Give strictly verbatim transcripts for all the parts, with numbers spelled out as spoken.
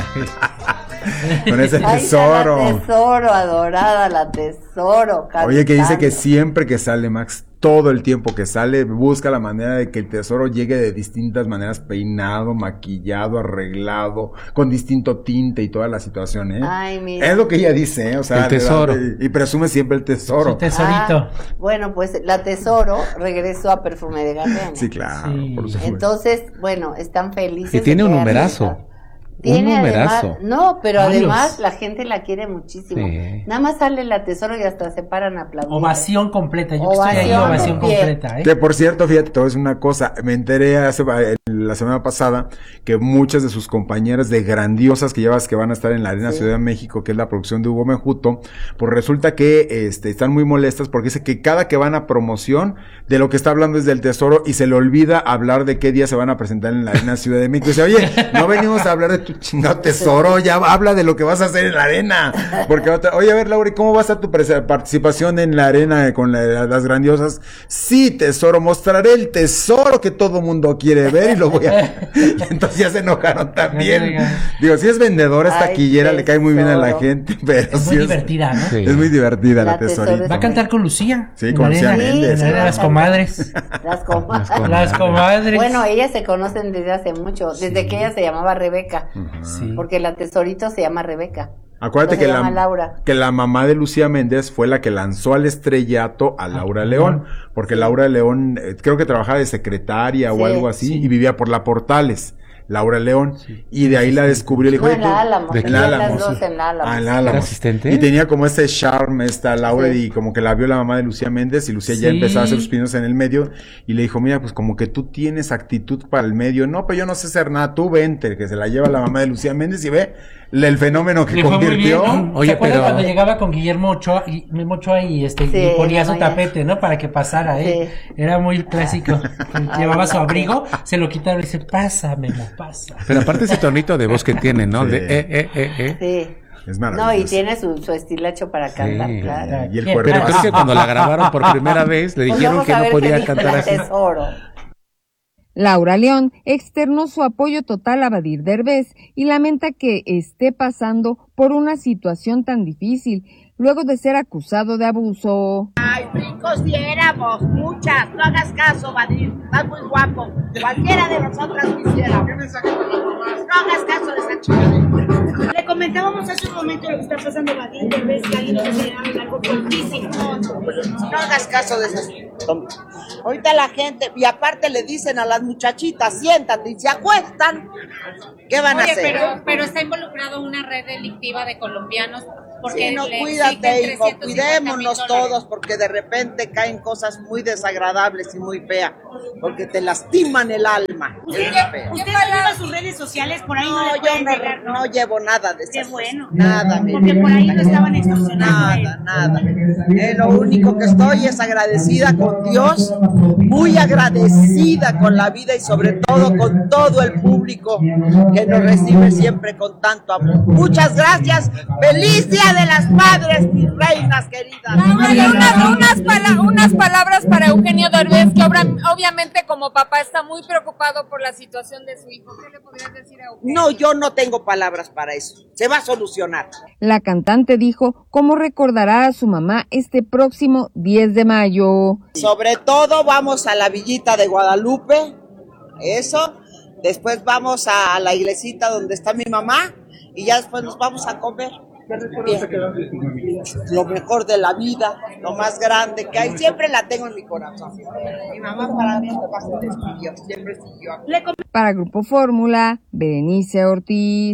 Con ese tesoro. Ay, la tesoro, adorada, la tesoro. Cantando. Oye, que dice que siempre que sale Max, todo el tiempo que sale, busca la manera de que el tesoro llegue de distintas maneras, peinado, maquillado, arreglado, con distinto tinte y toda la situación, ¿eh? Ay, mira. Es lo que ella dice, ¿eh? O sea, el tesoro. Y, y presume siempre el tesoro. Su tesorito. Ah, bueno, pues la tesoro regresó a Perfume de Gardenia. Sí, claro. Sí. Por supuesto. Entonces, bueno, están felices. Y tiene de un que numerazo. arriba. Tiene un numerazo. además, no, pero Varios. además la gente la quiere muchísimo. Sí. Nada más sale la tesoro y hasta se paran a aplaudir. Ovación completa. Yo que estoy ahí, Ovación ovación de pie. completa, ¿eh? Que por cierto, fíjate, te voy a decir una cosa, me enteré hace, la semana pasada que muchas de sus compañeras de Grandiosas que llevas que van a estar en la Arena Sí. Ciudad de México, que es la producción de Hugo Mejuto, pues resulta que este están muy molestas porque dice que cada que van a promoción, de lo que está hablando es del tesoro y se le olvida hablar de qué día se van a presentar en la Arena Ciudad de México. Dice, oye, no venimos a hablar de tu chingado tesoro, ya habla de lo que vas a hacer en la arena. Porque otra, oye, a ver, Laura, ¿cómo va a estar tu participación en la arena con la, las Grandiosas? Sí, tesoro, mostraré el tesoro que todo mundo quiere ver y lo voy a... Y entonces ya se enojaron también. Digo, si es vendedora, es Ay, taquillera, le cae muy bien a la tesoro. gente, pero Es sí muy divertida, ¿no? Sí. Es muy divertida la, La tesoro tesorita. Va a cantar con Lucía. Sí, en con la Lucía arena, Méndez, en la arena de las claro. comadres. Las comadres. Las comadres. Bueno, ellas se conocen desde hace mucho, desde Sí. que ella se llamaba Rebeca, Sí. porque la tesorito se llama Rebeca. Acuérdate No que se la, llama Laura. que la mamá de Lucía Méndez fue la que lanzó al estrellato a Laura Ah, León, porque Laura León eh, creo que trabajaba de secretaria Sí, o algo así sí. y vivía por la Portales, Laura León, y de ahí la descubrió, le dijo, No, "Oye, en tú-" la Álamo, en en la las Álamo, dos sí. en la Álamo. Ah, en la Álamo. ¿Era asistente? Y tenía como ese charme esta Laura Sí. y como que la vio la mamá de Lucía Méndez y Lucía Sí. ya empezaba a hacer sus pininos en el medio y le dijo, mira, pues como que tú tienes actitud para el medio. No, pero yo no sé hacer nada, tú vente, que se la lleva la mamá de Lucía Méndez y ve el fenómeno que Le fue muy convirtió. bien. Oye, ¿Se acuerdan pero- cuando llegaba con Guillermo Ochoa y Memo Ochoa y este Sí, y ponía en su la mañana. tapete, ¿no? Para que pasara, ¿eh? Sí. Era muy clásico. Ay, Llevaba su no. abrigo, se lo quitaron y dice, pasa, Memo, pasa. Pero aparte ese tonito de voz que tiene, ¿no? Sí. De eh, eh, eh, eh. Sí. Es No, maravilloso. y tiene su, su estilacho para cantar, Sí. claro. Y el Pero cuerpo. Pero creo que cuando la grabaron por primera vez le Pues dijeron vamos que a no ver qué podía dice cantar la así. tesoro. Laura León externó su apoyo total a Badir Derbez y lamenta que esté pasando por una situación tan difícil luego de ser acusado de abuso. Ay, ricos diéramos, muchas. No hagas caso, Badir. Estás muy guapo. Cualquiera de nosotras quisiera. No hagas caso de esa chica. Le comentábamos hace un momento lo que está pasando Badir Derbez, que ahí nos enseñaron algo fuertísimo. No, no, no hagas caso de esas tontas. Ahorita la gente, y aparte le dicen a las muchachitas, siéntate, y se acuestan. ¿Qué van a Oye, hacer? pero, pero está involucrado una red delictiva de colombianos porque Sí, no, le cuídate, exigen hijo, trescientos cincuenta mil cuidémonos dólares. todos, porque de repente caen cosas muy desagradables y muy feas, porque te lastiman el alma. ¿Usted, Es feo. usted no lleva sus redes sociales? Por ahí no, No, le yo pueden no, llegar, ¿no? no llevo nada de eso. Qué bueno. Nada, mi Porque vida. por ahí lo estaban extorsionando. Nada, nada. Eh, lo único que estoy es agradecida con Dios, muy agradecida con la vida y sobre todo con todo el público que nos recibe siempre con tanto amor. Muchas gracias. Feliz Día de las Madres, mis reinas queridas. Oye, unas, unas, pala- unas palabras para Eugenio Derbez, que obra- obviamente como papá está muy preocupado por la situación de su hijo. ¿Qué le podrías decir a Eugenio? No, yo no tengo palabras para eso. Se va a solucionar. La cantante dijo cómo recordará a su mamá este próximo diez de mayo. Sobre todo vamos a la villita de Guadalupe, eso. Después vamos a la iglesita donde está mi mamá y ya después nos vamos a comer. Bien. Lo mejor de la vida, lo más grande que hay, siempre la tengo en mi corazón. Mi mamá para mí nunca se despidió, siempre siguió. Para Grupo Fórmula, Berenice Ortiz.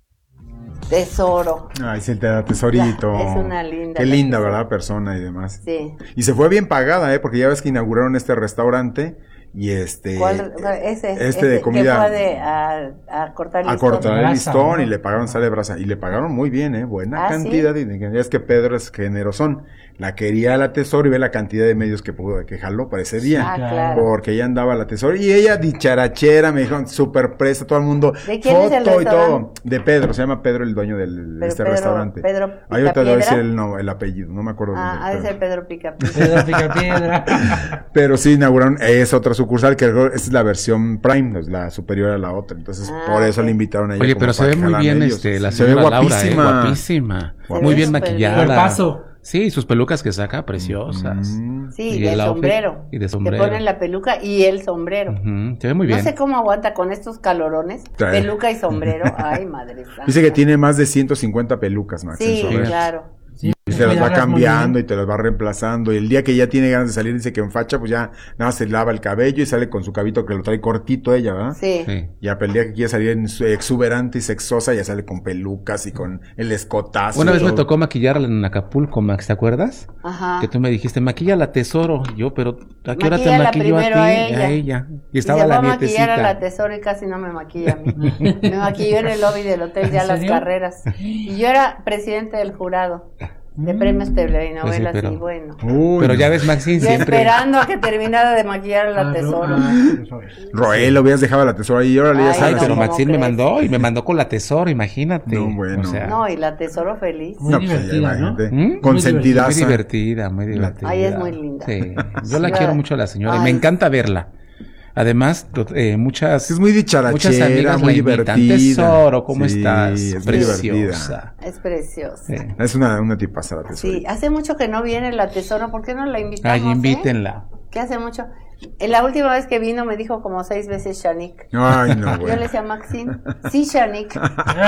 Tesoro. Ay, sí, te da tesorito. La- es una linda Qué la linda, tesoro. ¿verdad? Persona y demás. Sí. Y se fue bien pagada, ¿eh? Porque ya ves que inauguraron este restaurante y este... ¿Cuál? Ese, este ese de comida... que fue de, a, a cortar a listón. cortar el Brasa, listón ¿no? y le pagaron sale brasa. Y le pagaron muy bien, ¿eh? Buena ¿Ah, cantidad sí? de dinero. Ya es que Pedro es generosón. La quería la tesoro y ve la cantidad de medios que pudo, que jaló para ese día. Ah, Claro. claro. Porque ella andaba la tesoro. Y ella dicharachera, me dijo, súper presa, todo el mundo. ¿De quién es el foto y todo. restaurante? De Pedro, se llama Pedro el dueño del, de Pero este Pedro- restaurante. Pedro Ahí ahorita te voy a decir Picapiedra. el, no, el apellido, no me acuerdo. Ah, ha de- de ser Pedro Pica. Pedro Picapiedra. Pero sí inauguraron, es otra sucursal sucursal, que esa es la versión Prime, es la superior a la otra. Entonces, Ah, por eso ok. le invitaron a ella. Oye, como pero se para ve que muy jalan bien ellos. este, la Se ve señora Laura, eh, guapísima. guapísima. Se ve Muy bien súper maquillada. bien. Cuerpazo. Sí, sus pelucas que saca, preciosas. Mm. Sí, Y y el el outfit, sombrero. y de Te sombrero. ponen la peluca y el sombrero. Ujú, se ve muy bien. No sé cómo aguanta con estos calorones. Trae. Peluca y sombrero. Ay, madre santa. Dice que tiene más de ciento cincuenta pelucas, Max. en Sí, su red. claro. Sí, Y se las va cuidarlas muy cambiando y bien. te las va reemplazando. Y el día que ya tiene ganas de salir, dice que en facha, pues ya nada más se lava el cabello y sale con su cabito que lo trae cortito ella, ¿verdad? Sí. Sí. Ya el día que quiere salir en su- exuberante y sexosa, ya sale con pelucas y con el escotazo. Una y vez me todo. tocó maquillarla en Acapulco, Max, ¿te acuerdas? Ajá. Que tú me dijiste, maquilla Tesoro. Y yo, pero ¿a qué hora te Maquíllala maquillo a ti? primero a ella. Y Y estaba se la va a maquillar a la nietecita. Tesoro y casi no me maquilla a mí. Me maquilló en el lobby del hotel ya ¿En las serio? carreras. Y yo era presidente del jurado de premios telenovelas Pues sí, pero- y bueno. Uy, Pero no. ya ves, Maxine, Yo siempre... esperando a que terminara de maquillar a la Ah, Tesoro. ah, Roel, lo hubieras dejado a la tesora ahí y órale, ya Ay, Ay, sabes. no, pero ¿cómo Maxine me crees? mandó y me mandó con la Tesoro, imagínate. No, bueno. O sea, No, y la Tesoro feliz. Muy divertida, ¿no? imagínate. ¿Mm? Consentidaza. muy divertida, muy divertida. Ay, es muy linda. Sí, yo la Sí. quiero mucho a la señora y me Ay. encanta verla. Además, to- eh, muchas... Es muy dicharachera, Muchas amigas muy la invitan. divertida. Tesoro, ¿cómo Sí, estás? es muy divertida. Preciosa. Es preciosa. Sí. Es una, una tipaza la tesora. Sí, hace mucho que no viene la Tesoro. ¿Por qué no la invitamos? Ay, eh? invítenla. Que hace mucho. En la última vez que vino me dijo como seis veces Shanik. Ay, no, Yo güey. le decía Maxine. Sí, Shanik.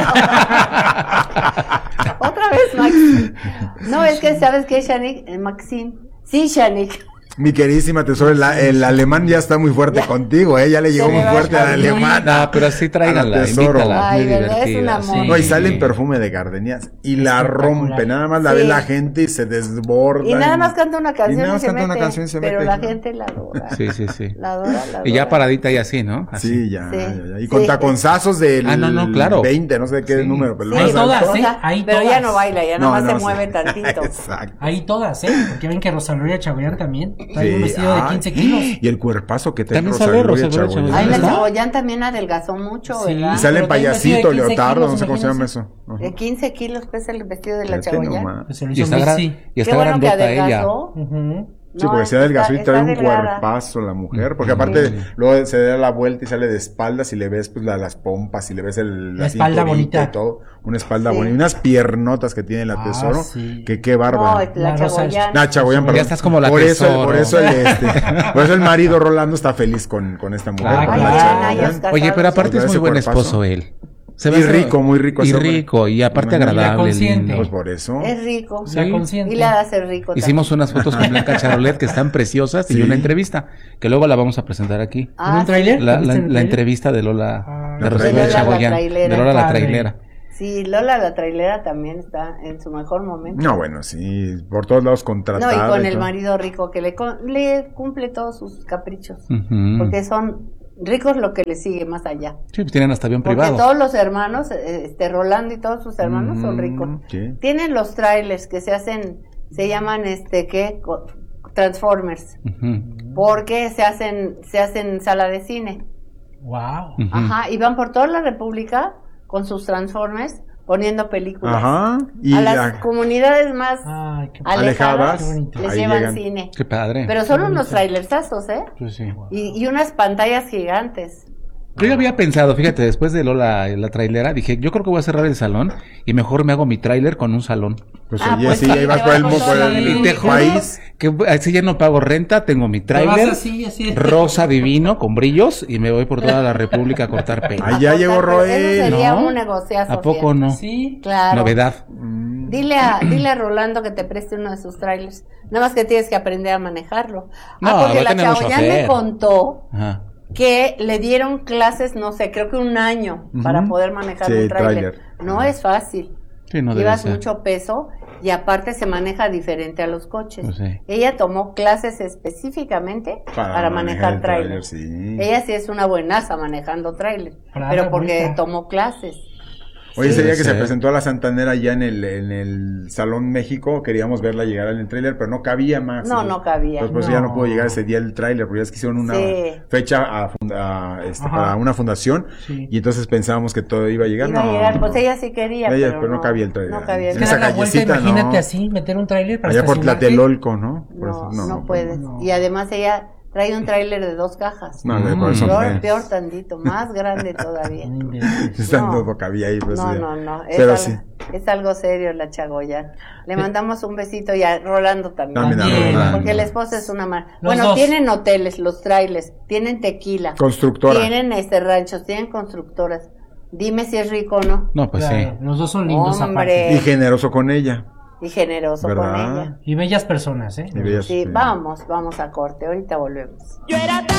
Otra vez Maxine. No, es que ¿sabes qué, Shanik? Eh, Maxine. Sí, Shanik. Mi queridísima tesoro, el, el alemán ya está muy fuerte contigo, ¿eh? Ya le llegó Se muy me va fuerte a al salir. alemán. No, pero sí A tráiganla, la Tesoro. invítala. Ay, muy ¿verdad? Es un divertida. amor. Sí. No, y sale en perfume de gardenias y la Espectacular. rompe, nada más la Sí. ve la gente y se desborda. Y nada más canta una canción Y y, nada más se canta mete. una canción y se pero mete. la gente la adora. Sí, sí, sí. La adora, la adora. Y ya paradita y así, ¿no? Así. Sí, ya, Sí. ya, ya. Y Sí. con taconzazos del Ah, no, no, claro. veinte, no sé qué Sí. número, pero Sí, el más todas, alto. ¿eh? o sea, Ahí pero ya todas. no baila, ya No, nada más no, se sí. mueve tantito. Exacto. Ahí todas, ¿eh? Porque ven que Rosa Gloria Chagoyán también trae un Sí, vestido de ay, quince kilos. Y el cuerpazo que trae También Rosa sale Gloria Rosa Gloria Chagoyán. Ay, la ¿No? Chagoyán también adelgazó mucho, Sí. ¿verdad? Y sale en Pero trae un vestido de payasito, quince leotardo, kilos, no sé cómo se llama imagínense. eso. Ajá. De quince kilos pesa el vestido de la Fíjate Chagoyán. nomás. Pues se lo Y hizo está, gra- Missy. y Qué está bueno que grandota ella. adelgazó. Ujú. Sí, No, porque se está- adelgazó y está trae un delgada. cuerpazo la mujer, porque aparte luego se da la vuelta y sale de espaldas y le ves pues la- las pompas y le ves el, La espalda cinturita bonita. y todo, una espalda Sí. bonita, y unas piernotas que tiene la Ah, tesoro, sí. que qué No, bárbaro. la La Rosa- Chagoyán. Nah, Chagoyán, Ya perdón. estás como la por eso, Tesoro. por eso el este, por eso el marido Rolando está feliz con, con esta mujer, Ah, con Ay, la claro. ocho Chagoyán. años Oye, pero casados. aparte es Ese muy buen cuerpazo. esposo él. Se Y ve- rico, muy rico Y ese hombre. rico, y aparte Y la agradable, consiente. lindo. Pues por eso. Es rico. Sí. La consciente. Y le hace rico Hicimos unas fotos con Blanca Charolet que están preciosas y Sí. una entrevista que luego la vamos a presentar aquí. también. Ah, ¿En un tráiler? La, ¿Viste la, en el la tráiler? entrevista de Lola, Ah, de de Rosalía Lola la Chagoyán, trailera. de Lola la Padre. trailera. Sí, Lola la trailera también está en su mejor momento. No, bueno, sí, por todos lados No, contratada. y con y el todo. marido rico que le, con- le cumple todos sus caprichos. Ujú. Porque son ricos lo que le sigue más allá. Sí, pues tienen hasta avión Porque privado. todos los hermanos, eh, este Rolando y todos sus hermanos son Mm, ricos. sí. Tienen los trailers que se hacen, se llaman este, ¿qué? Co- Transformers. Ujú. Porque se hacen, se hacen sala de cine. Wow. Ujú. Ajá, y van por toda la República con sus Transformers poniendo películas. Ajá. Y a las la- comunidades más Ay, qué alejadas, Alejadas, les ahí llevan llegan. cine. Qué padre. Pero son unos trailersazos, ¿eh? Pues sí. Y, y unas pantallas gigantes. Yo ya había pensado, fíjate, después de Lola, la trailera, dije, yo creo que voy a cerrar el salón y mejor me hago mi trailer con un salón. Pues Ah, oye, pues sí, sí, ahí vas te por vas el, con por toda la el línea. Y te juro país. que así ya no pago renta, tengo mi Te vas trailer, así, así. rosa divino, con brillos y me voy por toda la República a cortar pelo. Ay, ya A llegó cortar, pero Roel, Eso sería ¿no? un negociazo. ¿A poco fíjate. no? Sí. Claro. Novedad. Mm. Dile a, dile a Rolando que te preste uno de sus trailers. Nada más que tienes que aprender a manejarlo. No, ah, porque va a la tener un Chagoyán me chofer. contó Ajá. que le dieron clases, no sé, creo que un año Ujú. para poder manejar Sí, un tráiler. tráiler. No es fácil. Sí, no debe Llevas ser. mucho peso y aparte se maneja diferente a los coches. Pues sí. Ella tomó clases específicamente para, manejar el tráiler. sí. Ella sí es una buenaza manejando tráiler, Brava, pero porque bonita. tomó clases. Oye, ese Sí. día que se Sí. presentó a la Santanera allá en el, en el Salón México, queríamos verla llegar en el tráiler, pero no cabía, Max. No, no cabía. Pues, pues No. ya no pudo llegar ese día el tráiler, porque ya es que hicieron una Sí. fecha a fun- a, este, Ajá. para una fundación, Sí. y entonces pensábamos que todo iba a llegar. Iba no, a llegar, pues no. ella sí quería, Ella, pero, pero no cabía el tráiler. No cabía el En Es que esa dar la vuelta, callecita, imagínate no. así, meter un tráiler para Allá por estacionarte. Tlatelolco, ¿no? Por No, eso, no, no, puedes. no. Y además ella Trae un tráiler de dos cajas. No, no, por eso peor, no. peor tantito, más grande todavía. Está No. todo cabía ahí, pues, No, sí. no, no. Es, Pero algo, sí. es algo serio la Chagoya. Le mandamos un besito y a Rolando también. También a Rolando. Porque la esposa es una mar. Los Bueno, dos. tienen hoteles, los trailers, tienen tequila. Constructora. Tienen este ranchos, tienen constructoras. Dime si es rico o no. No, pues Claro, sí. los dos son lindos Hombre. aparte. Y generoso con ella. Y generoso ¿Verdad? con ella. Y bellas personas, ¿eh? Y bellas- Sí, vamos, vamos a corte. Ahorita volvemos. Yo era